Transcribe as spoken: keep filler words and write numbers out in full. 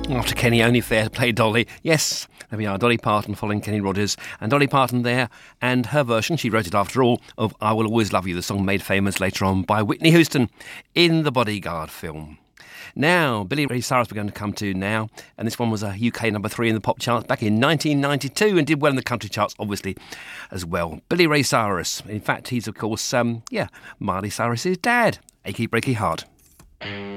After Kenny, only fair to play Dolly. Yes, there we are, Dolly Parton following Kenny Rogers. And Dolly Parton there, and her version, she wrote it after all, of I Will Always Love You, the song made famous later on by Whitney Houston in the Bodyguard film. Now, Billy Ray Cyrus we're going to come to now, and this one was a U K number three in the pop charts back in nineteen ninety-two and did well in the country charts, obviously, as well. Billy Ray Cyrus. In fact, he's, of course, um, yeah, Miley Cyrus's dad. Achy Breaky Heart.